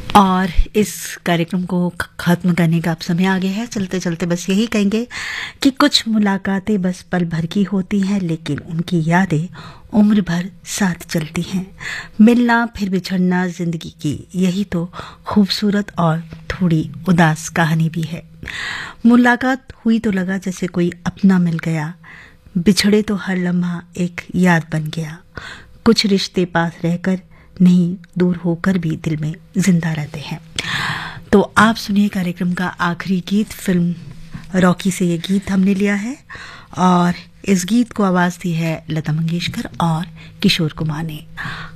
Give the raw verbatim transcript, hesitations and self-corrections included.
और इस कार्यक्रम को खत्म करने का अब समय आ गया है। चलते चलते बस यही कहेंगे कि कुछ मुलाकातें बस पल भर की होती हैं, लेकिन उनकी यादें उम्र भर साथ चलती हैं। मिलना फिर बिछड़ना जिंदगी की यही तो खूबसूरत और थोड़ी उदास कहानी भी है। मुलाकात हुई तो लगा जैसे कोई अपना मिल गया, बिछड़े तो हर लम्हा एक याद बन गया। कुछ रिश्ते पास रहकर नहीं, दूर होकर भी दिल में जिंदा रहते हैं। तो आप सुनिए कार्यक्रम का आखिरी गीत, फिल्म रॉकी से ये गीत हमने लिया है और इस गीत को आवाज दी है लता मंगेशकर और किशोर कुमार ने।